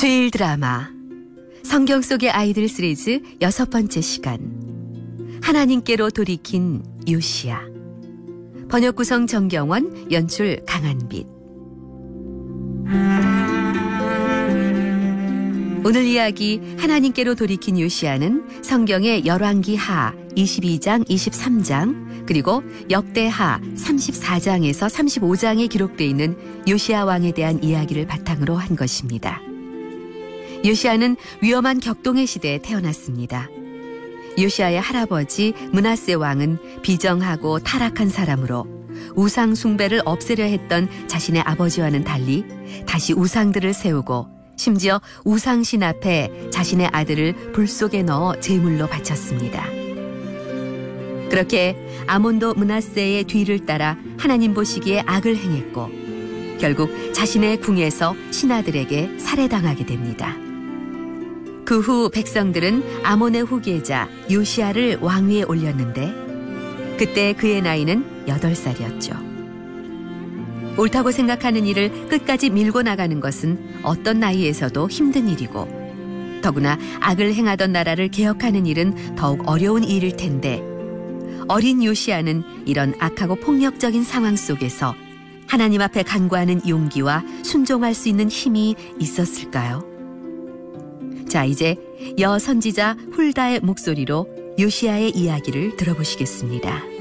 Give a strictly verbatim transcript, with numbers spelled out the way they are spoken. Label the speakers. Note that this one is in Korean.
Speaker 1: 수요일 드라마 성경 속의 아이들 시리즈 여섯 번째 시간, 하나님께로 돌이킨 요시야. 번역 구성 정경원, 연출 강한빛. 오늘 이야기 하나님께로 돌이킨 요시야는 성경의 열왕기하 이십이 장, 이십삼 장, 그리고 역대하 삼십사 장에서 삼십오 장에 기록되어 있는 요시야 왕에 대한 이야기를 바탕으로 한 것입니다. 요시야는 위험한 격동의 시대에 태어났습니다. 요시야의 할아버지 므낫세 왕은 비정하고 타락한 사람으로 우상 숭배를 없애려 했던 자신의 아버지와는 달리 다시 우상들을 세우고 심지어 우상신 앞에 자신의 아들을 불 속에 넣어 제물로 바쳤습니다. 그렇게 아몬도 므낫세의 뒤를 따라 하나님 보시기에 악을 행했고 결국 자신의 궁에서 신하들에게 살해당하게 됩니다. 그 후 백성들은 아몬의 후계자 요시야를 왕위에 올렸는데 그때 그의 나이는 여덟 살이었죠. 옳다고 생각하는 일을 끝까지 밀고 나가는 것은 어떤 나이에서도 힘든 일이고 더구나 악을 행하던 나라를 개혁하는 일은 더욱 어려운 일일 텐데 어린 요시야는 이런 악하고 폭력적인 상황 속에서 하나님 앞에 간구하는 용기와 순종할 수 있는 힘이 있었을까요? 자, 이제 여 선지자 훌다의 목소리로 요시야의 이야기를 들어보시겠습니다.